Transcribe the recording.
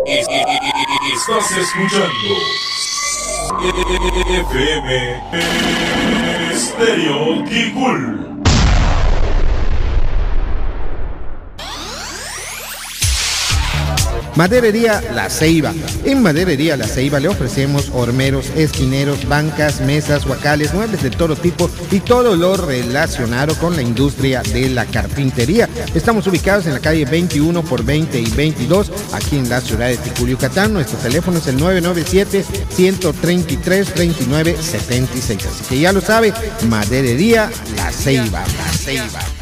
Estás escuchando FM Estéreo Ticul. Maderería La Ceiba. En Maderería La Ceiba le ofrecemos hormeros, esquineros, bancas, mesas, huacales, muebles de todo tipo y todo lo relacionado con la industria de la carpintería. Estamos ubicados en la calle 21 por 20 y 22, aquí en la ciudad de Ticul, Yucatán. Nuestro teléfono es el 997-133-3976. Así que ya lo sabe, Maderería La Ceiba. La Ceiba.